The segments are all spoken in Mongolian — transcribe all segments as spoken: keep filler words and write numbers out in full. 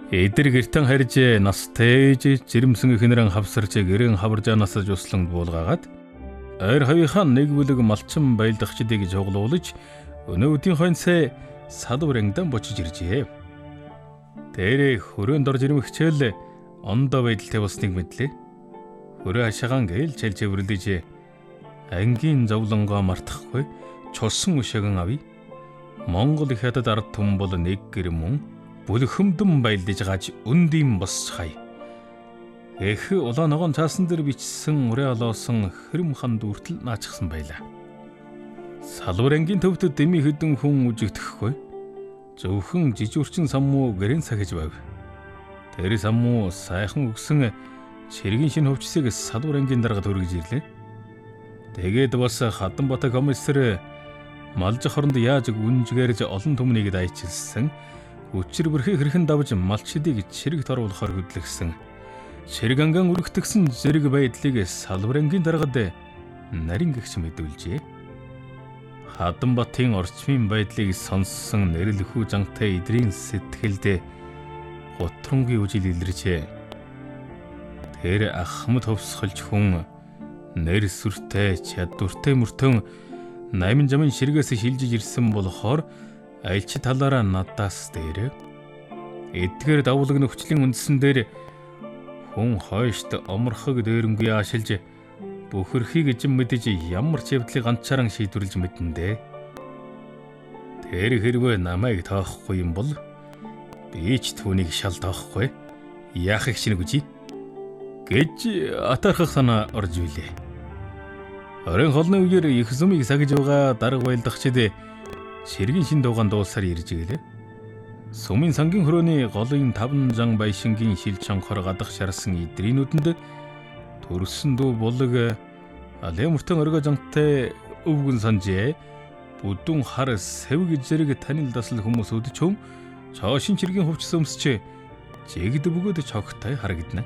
Эдэр гэртэн харж настай жирэмсэн ихнэрэн хавсарч гэрэн хаваржаанаас жуслан буулгаагаад ойр хавийнхаа нэг бүлэг малчин байлдагчдыг жоглуулж өнөөдийн хоньсээ салварангдан бочиж иржээ. Тэрэ хөрөөнд орж ирмэгчээл ондоо байдалтай болсныг мэдлээ. Хөрөө хашагаан гээл чалж өвөрлөж ангийн зовлонгоо мартахгүй чулсан өшөөгөн авъя. Монгол их хятад ард түмэн бол нэг гэр мөн бүлхэмдэн байлдаж гаж өндөм босхай. Эх улаан ногоон цаасан дээр бичсэн урэ олоосон хэрэм хан дүртэл наачсан байлаа. Салварангийн төвд дэми хэдэн хүн үжигдэхгүй. Зөвхөн жижүүрчин саммуу гэрэн сахиж байв. Тэр саммуу сайхан өгсөн чиргийн шинэ хувцсыг салварангийн дарга төргөж ирлээ. Тэгээд бас Хатанбата комиссар малж хоронд яаж үнжгээрж олон түмнийг дайчилсан өчир бүрхий хэрхэн давж малчдыг чирэгт оруулахаар хөдлөгсөн чирэг анган үргэтгсэн зэрэг байдлыг салварангийн даргад нарийн гэгч мэдүүлжээ. Хатанбатын орчмын байдлыг сонссон нэрэлхүү жантай эдрийн сэтгэлд гутрангийн үжил илэрчээ. Тэр ахмад хөвсгөлж хүн нэр сүртэй чадвартай мөртөн найман жамын ширгээс шилжиж ирсэн болохоор айлч талаараа надаас дээр эдгээр давлаг нөхцөлийн үндсэн дээр хүн хойшд оморхог дээрэнгүй ашиглаж бүхэрхийг жим мэдэж ямар ч явдлыг ганцаараа шийдвэрлэж мэдэндээ. Тэр хэрвээ намайг тоохгүй юм бол би ч түүнийг шал тоохгүй яах их шинэ гэж гэж атархах санаа орж илээ. Орон холны үеэр их зүмийг сагж байгаа дарга байлдагчид ширгийн шин дуугаан дуулсаар ирж гэлээ. Сүмийн сангийн хөрөөний голын таван зан байшингийн шил чанхор гадах шарсан эдрийн нүдэнд төрсөн дүү булаг алемуртан оргоо жантай өвгөн санжээ. Бүдүүн хар сэвэг зэрэг танил дасал хүмүүс өдөж хөм цоошин чиргийн хувцс өмсч жигд бөгөөд цогтой харагдана.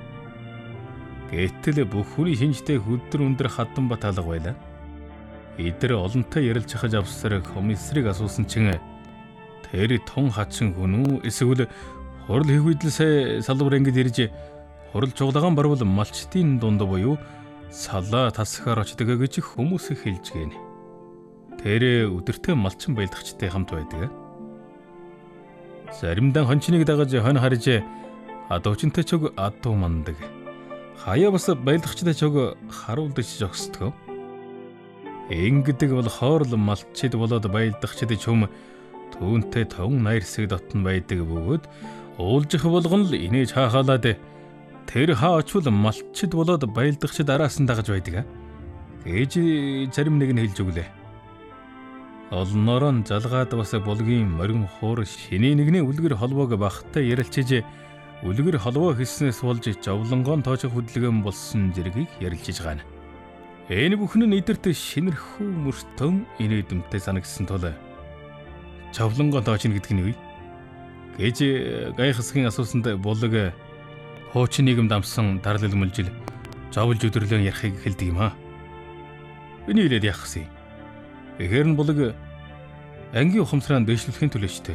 Гэтэл бүх хүний шинжтэй хөдөр өндөр Хатанбат алга байлаа. Эдэр олонтой ярилж хаж авсар комиссарыг асуусан чин тэр тун хачин хүн үү эсвэл хурал хийгүйдэл сай салварангид ирж хурал цуглагаан барвал малчтын дунд буюу салаа тасахаар очдог гэж хүмүүс хэлж гэнэ. Тэр өдөртөө малчин байлдагчтай хамт байдаг. Заримдаа хончныг дагаж хон харж адуучинтай чөг адуу мандаг. Хаяа бас байлдагчтай чөг харуулдаж зогсдог. Ингэдэг болохоор л малчид болоод байлдагчид чөм түүнтэй тон найрсаг дотн байдаг бөгөөд уулжих болгон л инээж хаахалаад тэр хаа очвол малчид болоод байлдагчид араас нь дагаж байдаг гэж зарим нэг нь хэлж өглөө. Олнорон залгаад бас булгийн морин хуур шиний нэгний үлгэр холбоог багтаа ярилцж үлгэр холбоо хийснээс болж жовлонгоон тоожих хөдөлгөөн болсон зэргийг ярилцж байгаа. Энэ бүхэн нь эдэрт шинэрхүү мөртөн инээдэмтэй санагдсан тул жовлонгоон тоочно гэдэг нь юу гэж гайхасгийн асуусанд булаг хуучин нийгэмд амсан дарлал мөлжил зовлж өдөрлөн ярихыг хэлдэг юм аа. Энийг хэлээд яах вэ? Тэгэхэр нь булаг ангийн ухамсараа дэвшлэхийн төлөөчтэй.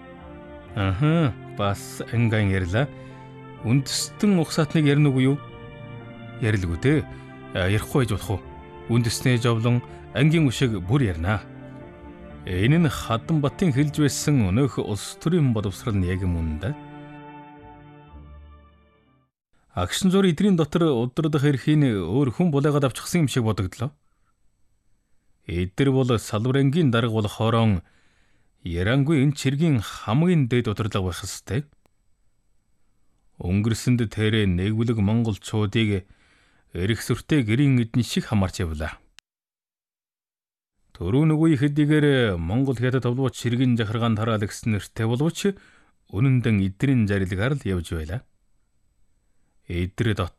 Аха, бас ангийн ярьла. Үндэстэн ухсаатныг ярина уу юу? Ярилгүй те. Ярихгүй байж болох уу? Үндэснээ жовлон ангийн өшөг бүр ярина. Энэ нь Хатанбатын хэлж байсан өнөөх улс төрийн боловсрал нь яг мөн да. Агшин зур эдрийн дотор удирдах эрхийн өөр хүн булаагаад авчихсан юм шиг бодогдлоо. Эдэр бол салварангийн дарга болохоорон ярангүй энэ чиргийн хамгийн дээд удирдлага байх ёстой. Өнгөрсөнд тэрэ нэг бүлэг монголчуудыг эрх сүртэй гэрийн эдэн шиг хамаарч явлаа. Төрүүн үгүй хэдийгээр Монгол хятад толгойч чиргийн захиргаанд хараал гэсэн нэртэй боловч үнэндэн эдрийн зарилгаар л явж байлаа. Эдэр